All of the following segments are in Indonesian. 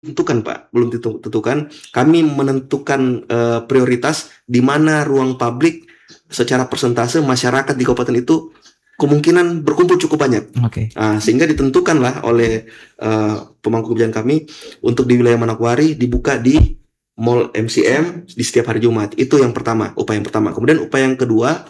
tentukan Pak, belum ditentukan. Kami menentukan prioritas di mana ruang publik secara persentase masyarakat di kabupaten itu kemungkinan berkumpul cukup banyak. Sehingga ditentukanlah oleh pemangku kebijakan kami untuk di wilayah Manokwari dibuka di Mall MCM di setiap hari Jumat. Itu yang pertama, upaya yang pertama. Kemudian upaya yang kedua,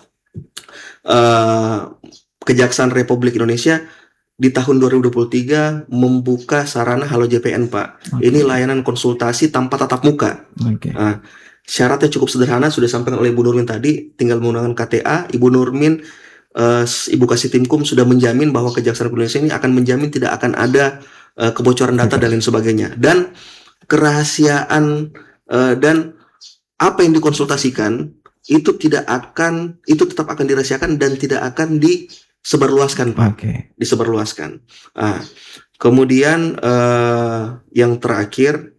Kejaksaan Republik Indonesia di tahun 2023 membuka sarana Halo JPN Pak. Ini layanan konsultasi tanpa tatap muka. Syaratnya cukup sederhana, sudah disampaikan oleh Ibu Nurmin tadi, tinggal menggunakan KTA. Ibu Nurmin, Ibu Kasih Timkum sudah menjamin bahwa Kejaksaan Republik Indonesia ini akan menjamin tidak akan ada kebocoran data dan lain sebagainya. Dan kerahasiaan dan apa yang dikonsultasikan itu tetap akan dirahasiakan dan tidak akan disebarluaskan Pak. Disebarluaskan. Kemudian yang terakhir,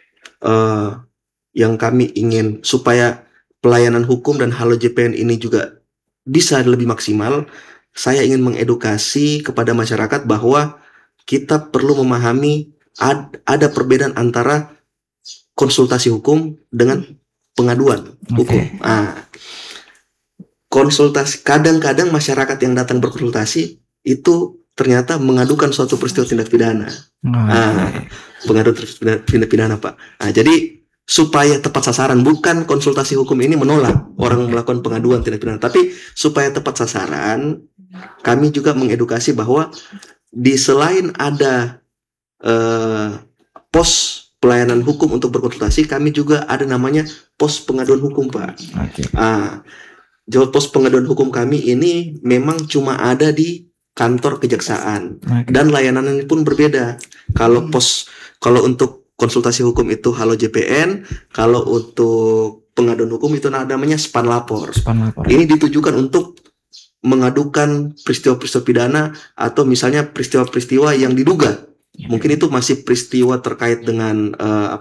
yang kami ingin supaya pelayanan hukum dan Halo JPN ini juga bisa lebih maksimal, saya ingin mengedukasi kepada masyarakat bahwa kita perlu memahami ada perbedaan antara konsultasi hukum dengan pengaduan hukum. Konsultasi, kadang-kadang masyarakat yang datang berkonsultasi itu ternyata mengadukan suatu peristiwa tindak pidana. Pengaduan tindak pidana Pak. Jadi supaya tepat sasaran, bukan konsultasi hukum ini menolak orang melakukan pengaduan tindak pidana, tapi supaya tepat sasaran, kami juga mengedukasi bahwa di selain ada pos pelayanan hukum untuk berkonsultasi, kami juga ada namanya pos pengaduan hukum Pak. Pos pengaduan hukum kami ini memang cuma ada di kantor kejaksaan dan layanannya pun berbeda. Kalau untuk konsultasi hukum itu Halo JPN, kalau untuk pengaduan hukum itu namanya Span Lapor. Ini ditujukan untuk mengadukan peristiwa-peristiwa pidana atau misalnya peristiwa-peristiwa yang diduga mungkin itu masih peristiwa terkait dengan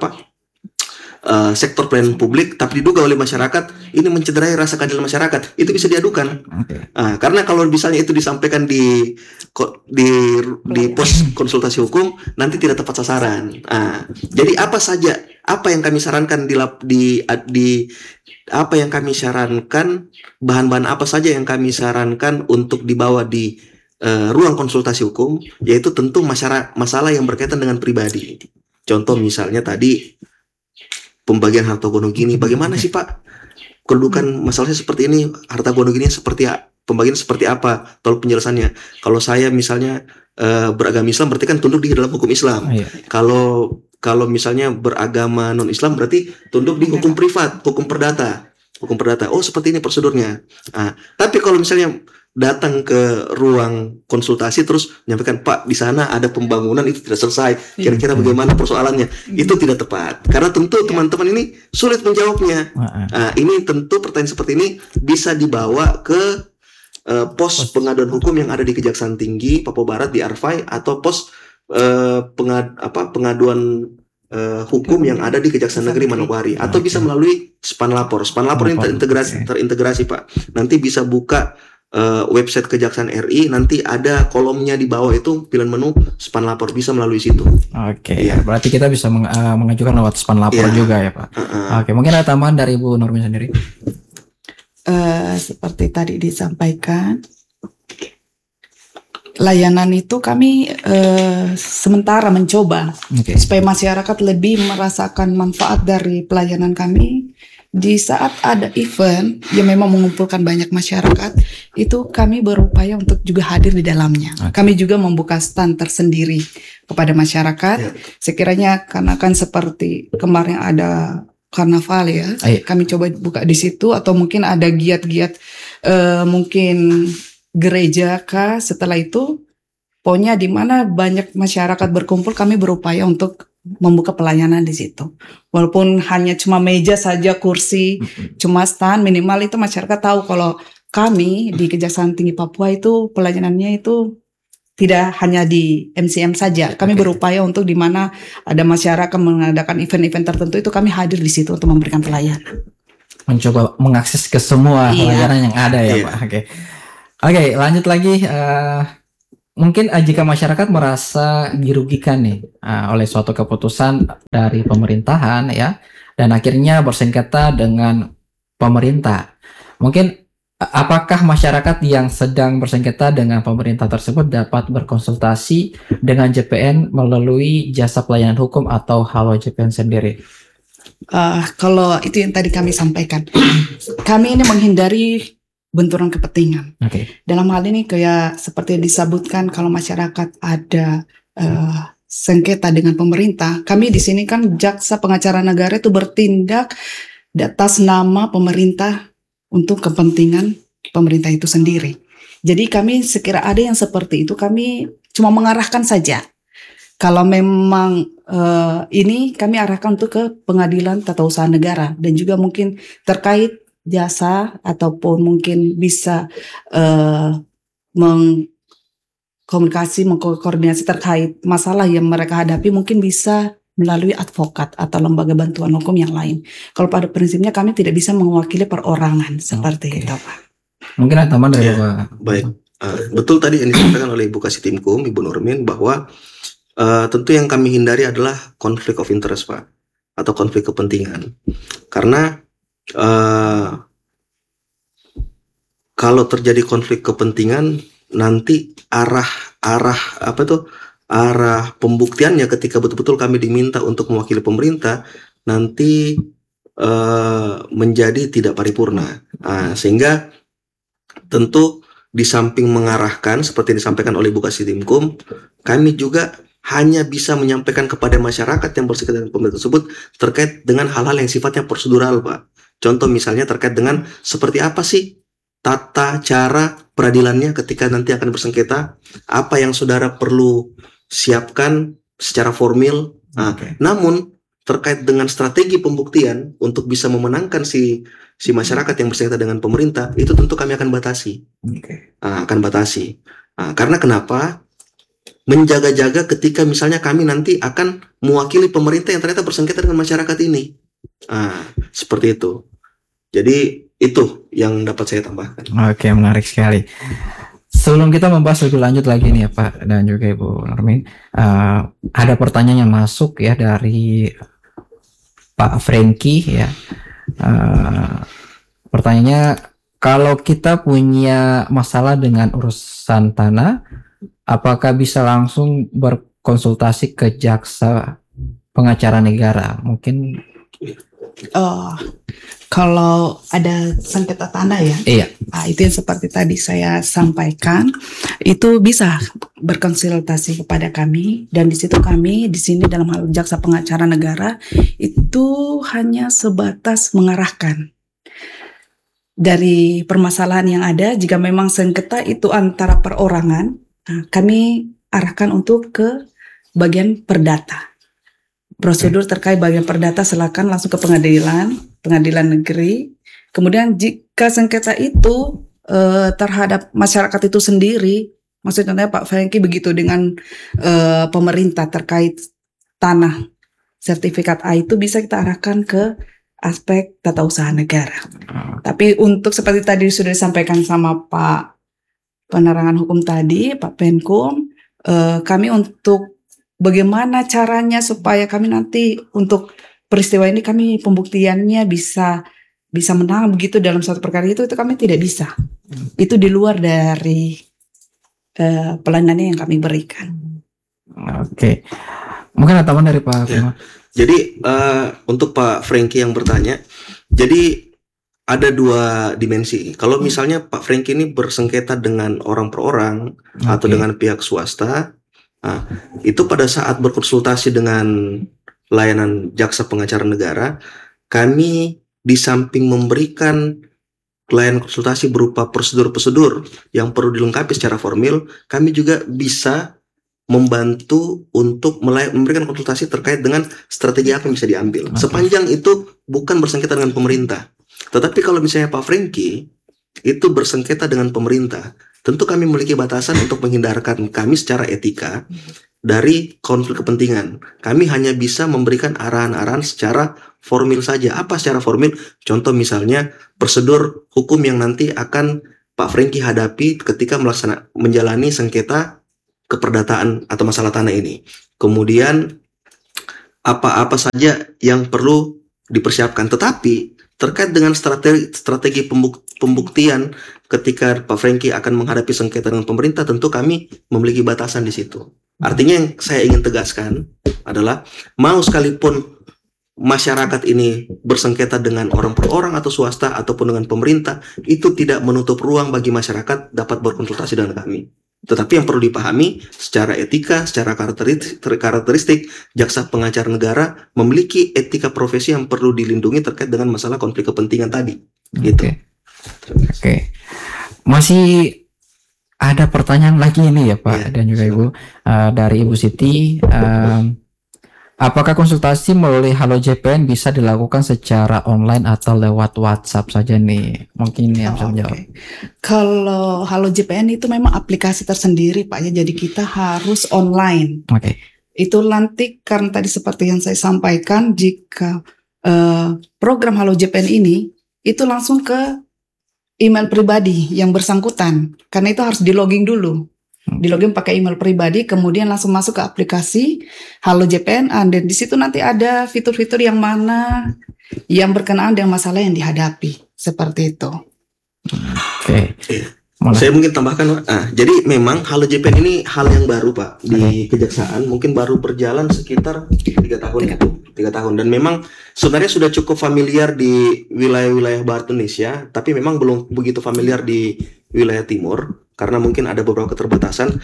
sektor pelayanan publik, tapi diduga oleh masyarakat ini mencederai rasa keadilan masyarakat, itu bisa diadukan. Karena kalau misalnya itu disampaikan di pos konsultasi hukum, nanti tidak tepat sasaran. Jadi apa yang kami sarankan bahan-bahan apa saja yang kami sarankan untuk dibawa di ruang konsultasi hukum, yaitu tentu masalah yang berkaitan dengan pribadi. Contoh misalnya tadi pembagian harta gono gini, bagaimana sih Pak kedudukan masalahnya seperti ini, harta gono gini pembagian seperti apa, tolong penjelasannya. Kalau saya misalnya beragama Islam berarti kan tunduk di dalam hukum Islam. Kalau misalnya beragama non Islam berarti tunduk di hukum privat, hukum perdata. Oh seperti ini prosedurnya. Tapi kalau misalnya datang ke ruang konsultasi terus menyampaikan Pak di sana ada pembangunan itu tidak selesai, kira-kira bagaimana persoalannya, itu tidak tepat karena tentu teman-teman ini sulit menjawabnya. Ini tentu pertanyaan seperti ini bisa dibawa ke pos pengaduan hukum yang ada di Kejaksaan Tinggi Papua Barat di Arfai atau pos pengaduan hukum yang ada di Kejaksaan Negeri Manokwari, atau bisa melalui Span Lapor. Span Lapor ini terintegrasi Pak. Nanti bisa buka website Kejaksaan RI, nanti ada kolomnya di bawah itu pilihan menu Span Lapor, bisa melalui situ. Berarti kita bisa mengajukan lewat Span Lapor juga ya Pak. Mungkin ada tambahan dari Ibu Nurmin sendiri. Seperti tadi disampaikan, layanan itu kami sementara mencoba supaya masyarakat lebih merasakan manfaat dari pelayanan kami. Di saat ada event yang memang mengumpulkan banyak masyarakat, itu kami berupaya untuk juga hadir di dalamnya. Kami juga membuka stand tersendiri kepada masyarakat. Sekiranya karena kan seperti kemarin ada karnaval ya, kami coba buka di situ, atau mungkin ada giat-giat mungkin gereja kah, setelah itu pokoknya di mana banyak masyarakat berkumpul, kami berupaya untuk membuka pelayanan di situ. Walaupun hanya cuma meja saja, kursi, cuma stand, minimal itu masyarakat tahu kalau kami di Kejaksaan Tinggi Papua itu pelayanannya itu tidak hanya di MCM saja. Kami berupaya untuk di mana ada masyarakat mengadakan event-event tertentu itu kami hadir di situ untuk memberikan pelayanan. Mencoba mengakses ke semua pelayanan yang ada ya Pak. Oke, lanjut lagi. mungkin jika masyarakat merasa dirugikan nih oleh suatu keputusan dari pemerintahan ya, dan akhirnya bersengketa dengan pemerintah, mungkin apakah masyarakat yang sedang bersengketa dengan pemerintah tersebut dapat berkonsultasi dengan JPN melalui jasa pelayanan hukum atau Halo JPN sendiri? Kalau itu yang tadi kami sampaikan, kami ini menghindari benturan kepentingan. Dalam hal ini kayak seperti disebutkan, kalau masyarakat ada sengketa dengan pemerintah, kami di sini kan jaksa pengacara negara itu bertindak di atas nama pemerintah untuk kepentingan pemerintah itu sendiri. Jadi kami sekira ada yang seperti itu, kami cuma mengarahkan saja. Kalau memang ini kami arahkan untuk ke pengadilan tata usaha negara, dan juga mungkin terkait jasa ataupun mungkin bisa mengkoordinasi terkait masalah yang mereka hadapi, mungkin bisa melalui advokat atau lembaga bantuan hukum yang lain. Kalau pada prinsipnya kami tidak bisa mewakili perorangan seperti itu, Pak. Mungkin ada tambahan dari Pak. Baik, betul tadi yang disampaikan oleh Ibu Kasitimkum, Ibu Nurmin, bahwa tentu yang kami hindari adalah konflik of interest, Pak, atau konflik kepentingan. Karena kalau terjadi konflik kepentingan, nanti arah pembuktiannya ketika betul-betul kami diminta untuk mewakili pemerintah nanti menjadi tidak paripurna. Sehingga tentu di samping mengarahkan seperti disampaikan oleh Ibu Kasitimkum, kami juga hanya bisa menyampaikan kepada masyarakat yang bersengketa dengan pemerintah tersebut terkait dengan hal-hal yang sifatnya prosedural, Pak. Contoh misalnya terkait dengan seperti apa sih tata cara peradilannya ketika nanti akan bersengketa, apa yang saudara perlu siapkan secara formil. Namun terkait dengan strategi pembuktian untuk bisa memenangkan si masyarakat yang bersengketa dengan pemerintah, itu tentu kami akan batasi. Karena kenapa? Menjaga-jaga ketika misalnya kami nanti akan mewakili pemerintah yang ternyata bersengketa dengan masyarakat ini. Seperti itu. Jadi itu yang dapat saya tambahkan. Oke, menarik sekali. Sebelum kita membahas lebih lanjut lagi nih ya Pak dan juga Ibu Nurmin, ada pertanyaan yang masuk ya dari Pak Franky ya. Pertanyaannya, kalau kita punya masalah dengan urusan tanah, apakah bisa langsung berkonsultasi ke jaksa pengacara negara? Mungkin kalau ada sengketa tanah ya, iya. Itu yang seperti tadi saya sampaikan, itu bisa berkonsultasi kepada kami, dan di situ kami di sini dalam hal jaksa pengacara negara itu hanya sebatas mengarahkan dari permasalahan yang ada. Jika memang sengketa itu antara perorangan, kami arahkan untuk ke bagian perdata. Prosedur terkait bagian perdata silakan langsung ke pengadilan negeri. Kemudian jika sengketa itu terhadap masyarakat itu sendiri, maksudnya Pak Franky begitu dengan pemerintah terkait tanah sertifikat A, itu bisa kita arahkan ke aspek tata usaha negara. Tapi untuk seperti tadi sudah disampaikan sama Pak Penerangan Hukum tadi, Pak Penkum, kami untuk bagaimana caranya supaya kami nanti untuk peristiwa ini kami pembuktiannya bisa menang begitu dalam suatu perkara itu kami tidak bisa. Itu di luar dari pelayanan yang kami berikan. Oke. Mungkin ada tambahan dari Pak Firman. Jadi untuk Pak Franky yang bertanya, jadi ada dua dimensi. Kalau misalnya Pak Franky ini bersengketa dengan orang per orang atau dengan pihak swasta, itu pada saat berkonsultasi dengan layanan jaksa pengacara negara, kami di samping memberikan layanan konsultasi berupa prosedur-prosedur yang perlu dilengkapi secara formil, kami juga bisa membantu untuk memberikan konsultasi terkait dengan strategi apa yang bisa diambil. Sepanjang itu bukan bersengketa dengan pemerintah. Tetapi kalau misalnya Pak Franky itu bersengketa dengan pemerintah, tentu kami memiliki batasan untuk menghindarkan kami secara etika dari konflik kepentingan. Kami hanya bisa memberikan arahan-arahan secara formil saja. Apa secara formil? Contoh misalnya prosedur hukum yang nanti akan Pak Franky hadapi ketika menjalani sengketa keperdataan atau masalah tanah ini. Kemudian apa-apa saja yang perlu dipersiapkan. Tetapi terkait dengan strategi pembuktian ketika Pak Franky akan menghadapi sengketa dengan pemerintah, tentu kami memiliki batasan di situ. Artinya yang saya ingin tegaskan adalah mau sekalipun masyarakat ini bersengketa dengan orang per orang atau swasta ataupun dengan pemerintah, itu tidak menutup ruang bagi masyarakat dapat berkonsultasi dengan kami. Tetapi yang perlu dipahami secara etika, secara karakteristik, jaksa pengacara negara memiliki etika profesi yang perlu dilindungi terkait dengan masalah konflik kepentingan tadi. Gitu. Oke. Masih ada pertanyaan lagi ini ya Pak dan juga Ibu dari Ibu Siti. Apakah konsultasi melalui Halo JPN bisa dilakukan secara online atau lewat WhatsApp saja nih? Mungkin yang bisa menjawab. Kalau Halo JPN itu memang aplikasi tersendiri Pak ya, jadi kita harus online. Itu nanti karena tadi seperti yang saya sampaikan, jika program Halo JPN ini itu langsung ke email pribadi yang bersangkutan, karena itu harus di logging dulu. Di login pakai email pribadi, kemudian langsung masuk ke aplikasi Halo JPN, dan di situ nanti ada fitur-fitur yang mana yang berkenaan dengan masalah yang dihadapi, seperti itu. Saya mungkin tambahkan, jadi memang Halo JPN ini hal yang baru Pak di Kejaksaan, mungkin baru berjalan sekitar 3 tahun, dan memang sebenarnya sudah cukup familiar di wilayah-wilayah barat Indonesia, tapi memang belum begitu familiar di wilayah timur karena mungkin ada beberapa keterbatasan.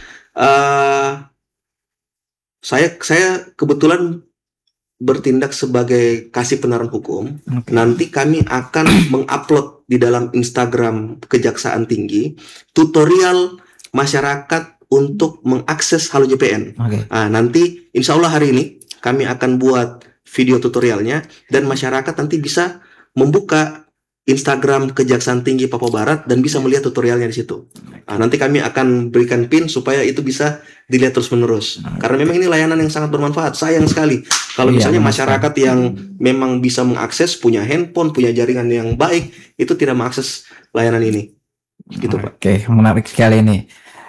Saya kebetulan bertindak sebagai kasih penerangan hukum. Nanti kami akan mengupload di dalam Instagram Kejaksaan Tinggi tutorial masyarakat untuk mengakses Halo JPN. Nanti insya Allah hari ini kami akan buat video tutorialnya dan masyarakat nanti bisa membuka Instagram Kejaksaan Tinggi Papua Barat dan bisa melihat tutorialnya di situ. Nanti kami akan berikan pin supaya itu bisa dilihat terus-menerus. Karena memang ini layanan yang sangat bermanfaat. Sayang sekali kalau misalnya masyarakat yang memang bisa mengakses, punya handphone, punya jaringan yang baik, itu tidak mengakses layanan ini. Gitu Pak. Oke, menarik sekali ini.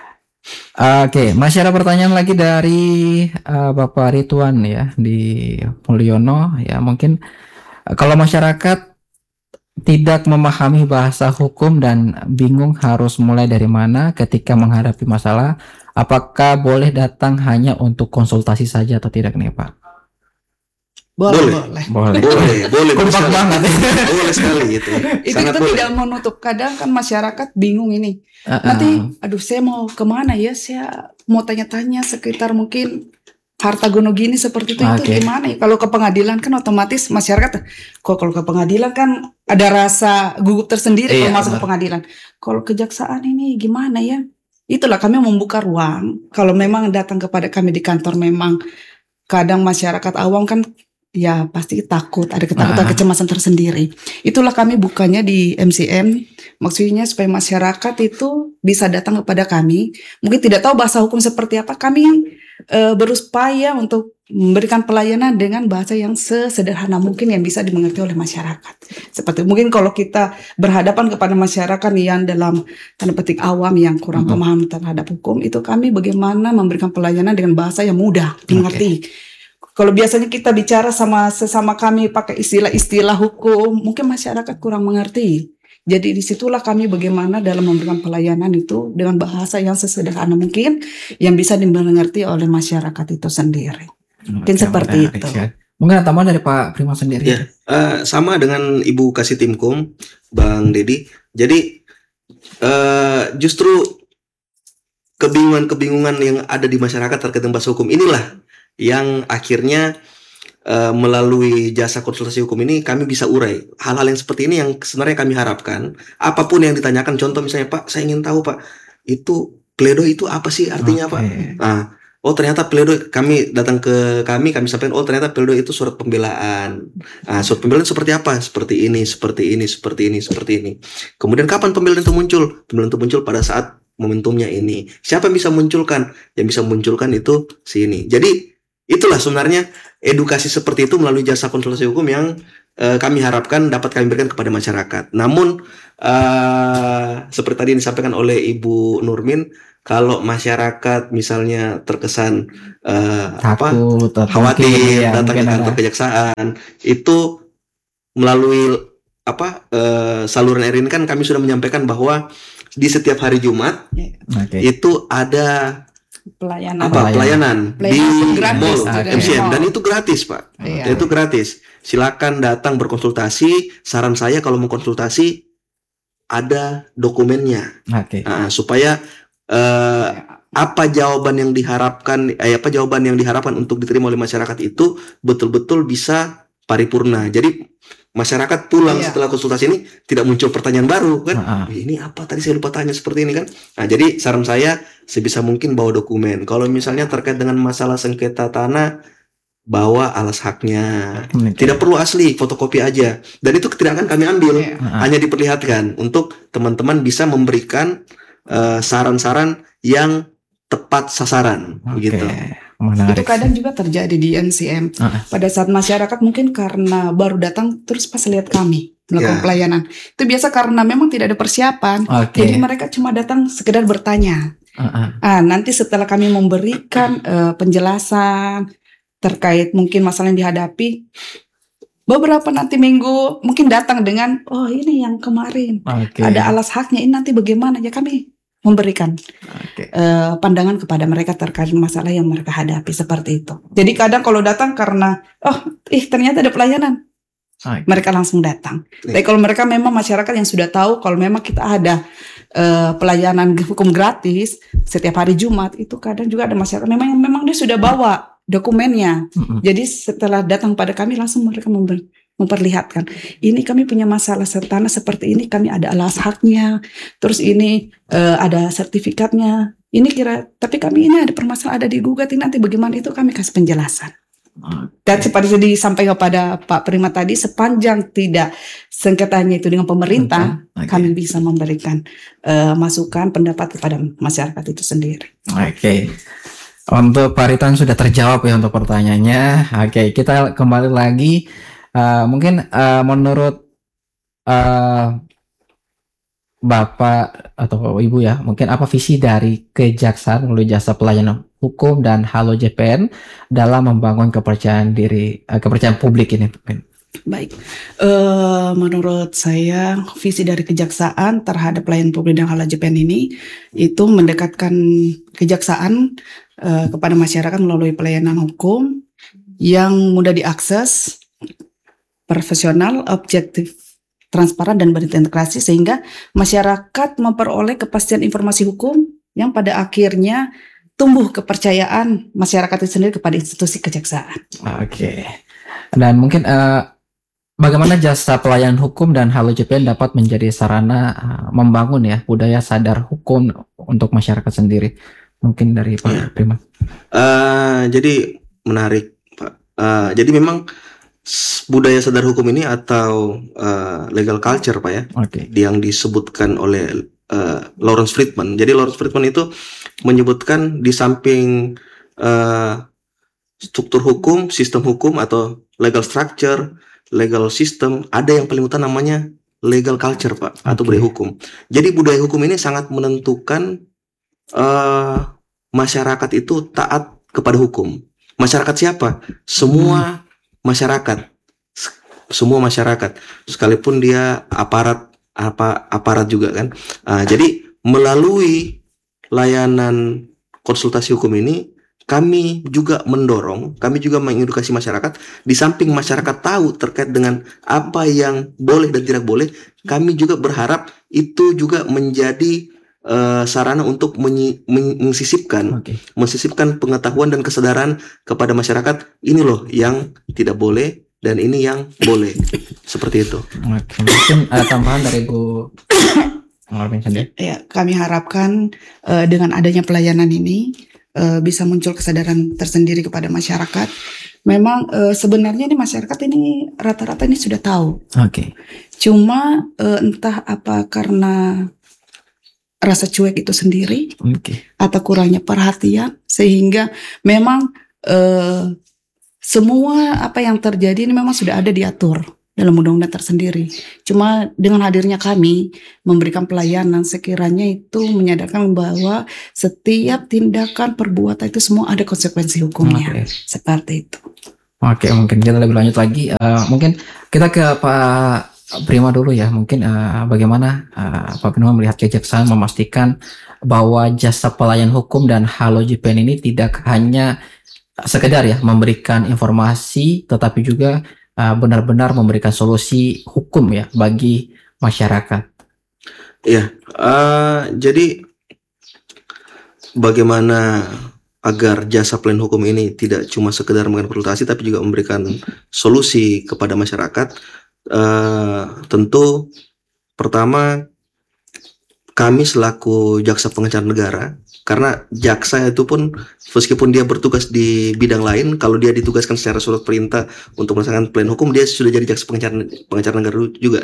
Oke, masih ada pertanyaan lagi dari Bapak Ridwan ya di Mulyono ya. Mungkin kalau masyarakat tidak memahami bahasa hukum dan bingung harus mulai dari mana ketika menghadapi masalah, apakah boleh datang hanya untuk konsultasi saja atau tidak nih Pak? Boleh. Kompak banget. Boleh sekali gitu. Itu tidak menutup. Kadang kan masyarakat bingung ini. Nanti, aduh saya mau kemana ya? Saya mau tanya-tanya sekitar mungkin harta gono gini seperti itu gimana ya? Kalau ke pengadilan kan otomatis masyarakat kalau ke pengadilan kan ada rasa gugup tersendiri kalau masuk ke pengadilan. Kalau kejaksaan ini gimana ya? Itulah kami membuka ruang. Kalau memang datang kepada kami di kantor, memang kadang masyarakat awam kan ya pasti takut, ada ketakutan kecemasan tersendiri. Itulah kami bukanya di MCM, maksudnya supaya masyarakat itu bisa datang kepada kami. Mungkin tidak tahu bahasa hukum seperti apa, kami berupaya untuk memberikan pelayanan dengan bahasa yang sesederhana mungkin yang bisa dimengerti oleh masyarakat. Seperti mungkin kalau kita berhadapan kepada masyarakat yang dalam tanda petik awam yang kurang paham terhadap hukum, itu kami bagaimana memberikan pelayanan dengan bahasa yang mudah dimengerti. Kalau biasanya kita bicara sama sesama kami pakai istilah-istilah hukum, mungkin masyarakat kurang mengerti. Jadi disitulah kami bagaimana dalam memberikan pelayanan itu dengan bahasa yang sesederhana mungkin yang bisa dimengerti oleh masyarakat itu sendiri. Mungkin seperti itu. Mungkin tambahan dari Pak Prima sendiri. Ya, sama dengan Ibu Kasih Timkum, Bang Dedi. Jadi justru kebingungan yang ada di masyarakat terkait dengan bahasa hukum inilah yang akhirnya melalui jasa konsultasi hukum ini kami bisa urai hal-hal yang seperti ini yang sebenarnya kami harapkan. Apapun yang ditanyakan, contoh misalnya Pak, saya ingin tahu Pak, itu pledoi itu apa sih artinya Pak? Nah, oh ternyata pledoi, kami datang ke kami sampaikan, oh ternyata pledoi itu surat pembelaan. Nah, surat pembelaan seperti apa? Seperti ini, seperti ini, seperti ini, seperti ini. Kemudian kapan pembelaan itu muncul? Pembelaan itu muncul pada saat momentumnya ini. Siapa yang bisa munculkan? Yang bisa munculkan itu si ini. Jadi itulah sebenarnya edukasi seperti itu melalui jasa konsultasi hukum yang kami harapkan dapat kami berikan kepada masyarakat. Namun seperti tadi yang disampaikan oleh Ibu Nurmin, kalau masyarakat misalnya terkesan Takut atau khawatir mungkin, ya, datang ke mungkin kantor ada. kejaksaan, itu melalui saluran RI ini kan kami sudah menyampaikan bahwa di setiap hari Jumat Oke. itu ada Pelayanan. pelayanan di Pelayanan gratis mall juga di MCM mall. dan itu gratis, Pak. Iya. Itu gratis. Silakan datang berkonsultasi. Saran saya kalau mau konsultasi ada dokumennya. Oke. Supaya apa jawaban yang diharapkan untuk diterima oleh masyarakat itu betul-betul bisa paripurna. Jadi masyarakat pulang Iya. setelah konsultasi ini tidak muncul pertanyaan baru kan? Ini apa tadi saya lupa tanya seperti ini kan? Nah, jadi saran saya sebisa mungkin bawa dokumen. Kalau misalnya terkait dengan masalah sengketa tanah, bawa alas haknya. Tidak perlu asli, fotokopi aja. Dan itu tidak akan kami ambil, hanya diperlihatkan untuk teman-teman bisa memberikan saran-saran yang tepat sasaran, begitu. Itu kadang juga terjadi di NCM. Pada saat masyarakat mungkin karena baru datang terus pas lihat kami melakukan pelayanan. Itu biasa karena memang tidak ada persiapan. Jadi mereka cuma datang sekedar bertanya. Nanti setelah kami memberikan penjelasan terkait mungkin masalah yang dihadapi, beberapa nanti minggu mungkin datang dengan ini yang kemarin ada alas haknya, ini nanti bagaimana ya, kami memberikan pandangan kepada mereka terkait masalah yang mereka hadapi seperti itu. Jadi kadang kalau datang karena ternyata ada pelayanan, mereka langsung datang. Tapi kalau mereka memang masyarakat yang sudah tahu kalau memang kita ada pelayanan hukum gratis setiap hari Jumat, itu kadang juga ada masyarakat memang dia sudah bawa dokumennya. Jadi setelah datang pada kami langsung mereka memperlihatkan, ini kami punya masalah tanah seperti ini, kami ada alas haknya, terus ini ada sertifikatnya, ini tapi kami ini ada permasalahan, ada digugat, ini nanti bagaimana, itu kami kasih penjelasan. Dan seperti disampaikan kepada Pak Prima tadi, sepanjang tidak sengketanya itu dengan pemerintah, kami bisa memberikan masukan pendapat kepada masyarakat itu sendiri. Untuk Pak Rituan sudah terjawab ya untuk pertanyaannya. Kita kembali lagi. Mungkin menurut Bapak atau Ibu ya, mungkin apa visi dari Kejaksaan melalui Jasa Pelayanan Hukum dan Halo JPN dalam membangun kepercayaan publik ini? Baik, menurut saya visi dari Kejaksaan terhadap pelayanan publik dan Halo JPN ini itu mendekatkan Kejaksaan kepada masyarakat melalui pelayanan hukum yang mudah diakses, profesional, objektif, transparan, dan berintegrasi sehingga masyarakat memperoleh kepastian informasi hukum yang pada akhirnya tumbuh kepercayaan masyarakat itu sendiri kepada institusi kejaksaan. Dan mungkin bagaimana jasa pelayanan hukum dan Halo JPN dapat menjadi sarana membangun ya budaya sadar hukum untuk masyarakat sendiri? Mungkin dari Pak Prima. Jadi menarik, Pak. Jadi memang budaya sadar hukum ini atau legal culture, Pak ya, yang disebutkan oleh Lawrence Friedman. Jadi Lawrence Friedman itu menyebutkan di samping struktur hukum, sistem hukum atau legal structure, legal system, ada yang paling utama namanya legal culture, Pak, atau budaya hukum. Jadi budaya hukum ini sangat menentukan masyarakat itu taat kepada hukum. Masyarakat siapa? Semua masyarakat, sekalipun dia aparat juga kan. Jadi melalui layanan konsultasi hukum ini kami juga mengedukasi masyarakat. Di samping masyarakat tahu terkait dengan apa yang boleh dan tidak boleh, kami juga berharap itu juga menjadi sarana untuk mensisipkan pengetahuan dan kesadaran kepada masyarakat, ini loh yang tidak boleh dan ini yang boleh, seperti itu. Mungkin ada tambahan dari Bu Marvin sendiri? Ya, kami harapkan dengan adanya pelayanan ini bisa muncul kesadaran tersendiri kepada masyarakat. Memang sebenarnya ini masyarakat ini rata-rata ini sudah tahu. Cuma entah apa karena rasa cuek itu sendiri atau kurangnya perhatian sehingga memang semua apa yang terjadi ini memang sudah ada diatur dalam undang-undang tersendiri. Cuma dengan hadirnya kami memberikan pelayanan, sekiranya itu menyadarkan bahwa setiap tindakan perbuatan itu semua ada konsekuensi hukumnya. Seperti itu. Oke, mungkin kita lebih lanjut lagi. Mungkin kita ke Pak Prima dulu ya. Mungkin bagaimana Pak Prima melihat kejaksaan memastikan bahwa jasa pelayan hukum dan Halo JPN ini tidak hanya sekedar ya memberikan informasi, tetapi juga benar-benar memberikan solusi hukum ya bagi masyarakat. Ya, jadi bagaimana agar jasa pelayan hukum ini tidak cuma sekedar memberikan konsultasi tapi juga memberikan solusi kepada masyarakat. Tentu pertama kami selaku jaksa pengacara negara, karena jaksa itu pun meskipun dia bertugas di bidang lain, kalau dia ditugaskan secara surat perintah untuk melaksanakan pelayan hukum, dia sudah jadi jaksa pengacara negara juga.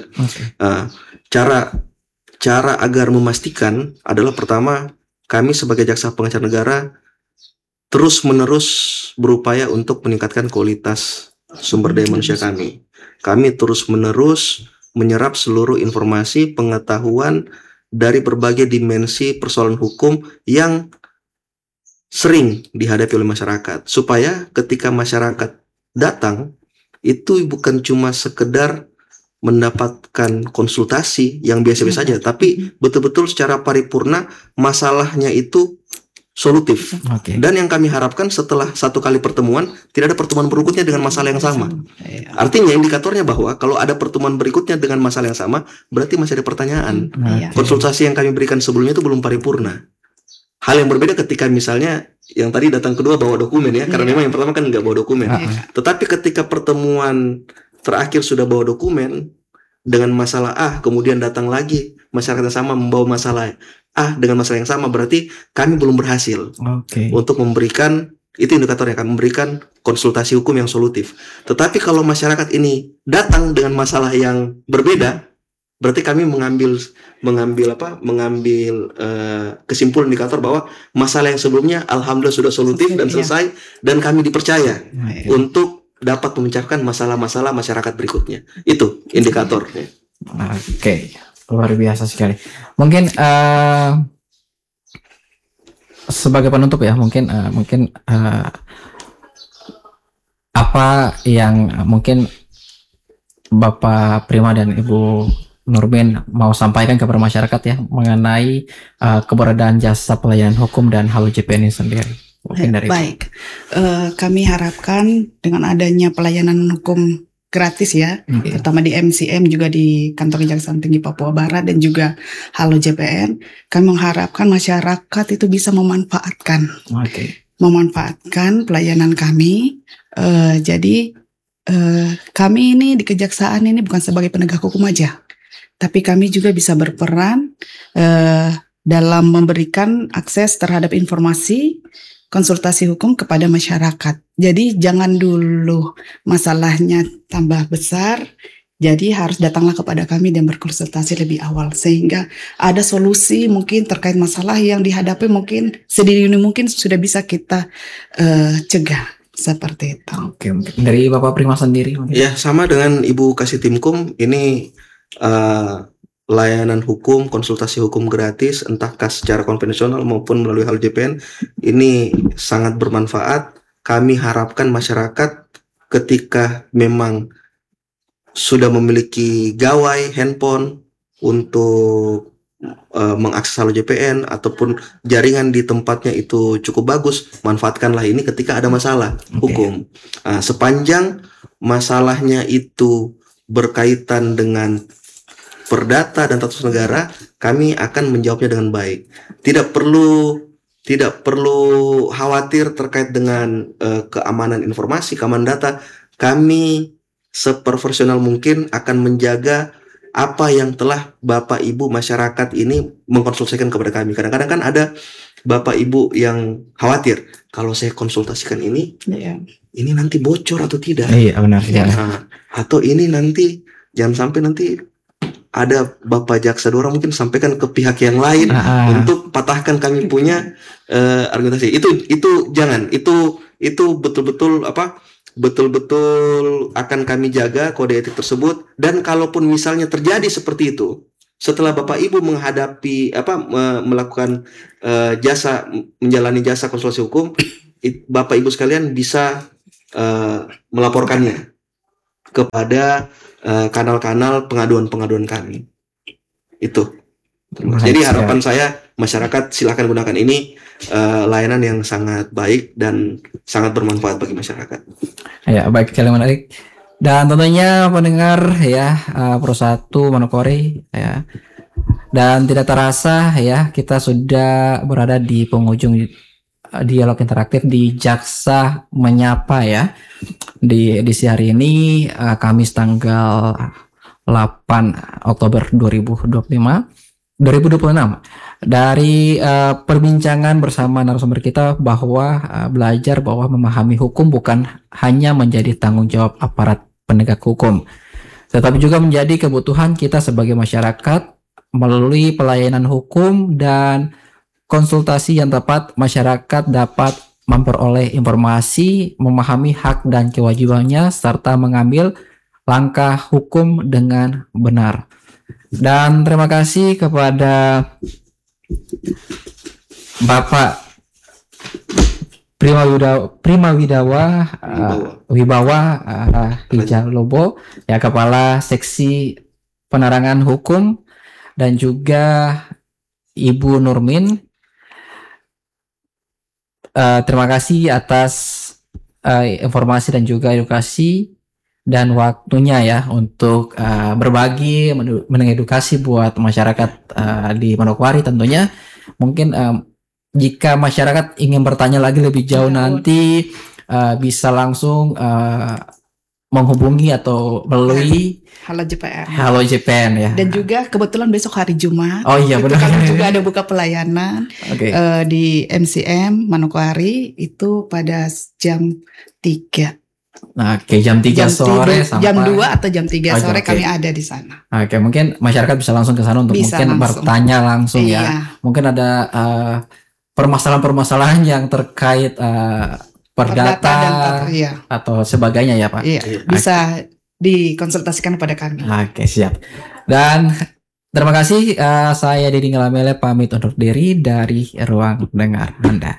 Cara agar memastikan adalah pertama, kami sebagai jaksa pengacara negara terus-menerus berupaya untuk meningkatkan kualitas sumber daya manusia kami. Kami terus-menerus menyerap seluruh informasi, pengetahuan dari berbagai dimensi persoalan hukum yang sering dihadapi oleh masyarakat. Supaya ketika masyarakat datang, itu bukan cuma sekedar mendapatkan konsultasi yang biasa-biasa saja, tapi betul-betul secara paripurna masalahnya itu solutif. Dan yang kami harapkan setelah satu kali pertemuan tidak ada pertemuan berikutnya dengan masalah yang sama. Artinya indikatornya bahwa kalau ada pertemuan berikutnya dengan masalah yang sama, berarti masih ada pertanyaan. Konsultasi yang kami berikan sebelumnya itu belum paripurna. Hal yang berbeda ketika misalnya yang tadi datang kedua bawa dokumen ya, karena memang yang pertama kan nggak bawa dokumen. Tetapi ketika pertemuan terakhir sudah bawa dokumen dengan masalah A, kemudian datang lagi masyarakat yang sama membawa masalah A dengan masalah yang sama, berarti kami belum berhasil untuk memberikan, itu indikatornya, kami memberikan konsultasi hukum yang solutif. Tetapi kalau masyarakat ini datang dengan masalah yang berbeda, berarti kami mengambil kesimpulan indikator bahwa masalah yang sebelumnya alhamdulillah sudah solutif dan selesai, dan kami dipercaya untuk dapat memecahkan masalah-masalah masyarakat berikutnya. Itu indikatornya. Luar biasa sekali. Mungkin sebagai penutup ya, mungkin apa yang mungkin Bapak Prima dan Ibu Nurbin mau sampaikan kepada masyarakat ya mengenai keberadaan jasa pelayanan hukum dan Halo JPN ini sendiri. Baik, kami harapkan dengan adanya pelayanan hukum gratis ya, terutama di MCM, juga di Kantor Kejaksaan Tinggi Papua Barat dan juga Halo JPN, kami mengharapkan masyarakat itu bisa memanfaatkan pelayanan kami. Jadi kami ini di Kejaksaan ini bukan sebagai penegak hukum aja, tapi kami juga bisa berperan dalam memberikan akses terhadap informasi konsultasi hukum kepada masyarakat. Jadi jangan dulu masalahnya tambah besar, jadi harus datanglah kepada kami dan berkonsultasi lebih awal sehingga ada solusi mungkin terkait masalah yang dihadapi, mungkin sedini mungkin sudah bisa kita cegah, seperti itu. Dari Bapak Prima sendiri? Ya, sama dengan Ibu Kasih Timkum, ini layanan hukum, konsultasi hukum gratis, entahkah secara konvensional maupun melalui Halo JPN, ini sangat bermanfaat. Kami harapkan masyarakat ketika memang sudah memiliki gawai handphone untuk mengakses Halo JPN ataupun jaringan di tempatnya itu cukup bagus, manfaatkanlah ini ketika ada masalah hukum. Sepanjang masalahnya itu berkaitan dengan perdata dan tata negara, kami akan menjawabnya dengan baik. Tidak perlu khawatir terkait dengan keamanan informasi, keamanan data. Kami seprofesional mungkin akan menjaga apa yang telah Bapak Ibu masyarakat ini mengkonsultasikan kepada kami. Kadang-kadang kan ada Bapak Ibu yang khawatir, kalau saya konsultasikan ini nanti bocor atau tidak? Iya, benar ya. Atau ini nanti jangan sampai nanti ada Bapak Jaksa Dora mungkin sampaikan ke pihak yang lain untuk patahkan kami punya argumentasi. Itu jangan. Itu betul-betul betul-betul akan kami jaga kode etik tersebut, dan kalaupun misalnya terjadi seperti itu, setelah Bapak Ibu menghadapi melakukan menjalani jasa konsultasi hukum, Bapak Ibu sekalian bisa melaporkannya kepada kanal-kanal pengaduan kami. Itu. Jadi harapan saya, masyarakat silakan gunakan ini, layanan yang sangat baik dan sangat bermanfaat bagi masyarakat. Ya, baik, sekali menarik. Dan tentunya pendengar ya, Pro 1 Manokwari ya. Dan tidak terasa ya, kita sudah berada di penghujung dialog interaktif di Jaksa Menyapa ya. Di edisi hari ini, Kamis tanggal 8 Oktober 2026. Dari perbincangan bersama narasumber kita bahwa belajar bahwa memahami hukum bukan hanya menjadi tanggung jawab aparat penegak hukum, tetapi juga menjadi kebutuhan kita sebagai masyarakat. Melalui pelayanan hukum dan konsultasi yang tepat, masyarakat dapat memperoleh informasi, memahami hak dan kewajibannya, serta mengambil langkah hukum dengan benar. Dan terima kasih kepada Bapak Wibawa Hijalobo ya, Kepala Seksi Penerangan Hukum, dan juga Ibu Nurmin. Terima kasih atas informasi dan juga edukasi dan waktunya ya untuk berbagi, mengedukasi buat masyarakat di Manokwari tentunya. Mungkin jika masyarakat ingin bertanya lagi lebih jauh nanti bisa langsung menghubungi atau melalui Halo JPN. Halo JPN ya. Dan juga kebetulan besok hari Jumat. Oh iya, benar. Kami juga ada buka pelayanan di MCM Manokwari itu pada jam 3. Nah, jam 3 sore sampai jam 2 atau jam 3 sore kami ada di sana. Oke, mungkin masyarakat bisa langsung ke sana untuk bertanya langsung ya. Mungkin ada permasalahan-permasalahan yang terkait perdata atau sebagainya ya, Pak. Iya, bisa dikonsultasikan pada kami. Oke, siap. Dan terima kasih, saya Didi Ngelamele pamit undur diri dari ruang dengar Anda.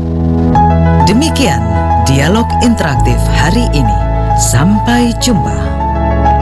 Demikian dialog interaktif hari ini. Sampai jumpa.